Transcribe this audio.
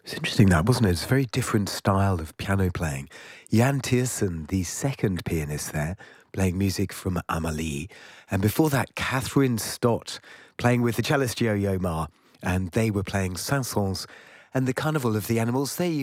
It's interesting that, wasn't it? It's a very different style of piano playing. Jan Tiersen, the second pianist there, playing music from Amelie. And before that, Catherine Stott playing with the cellist Yo-Yo Ma. And they were playing Saint-Saëns and the Carnival of the Animals. There you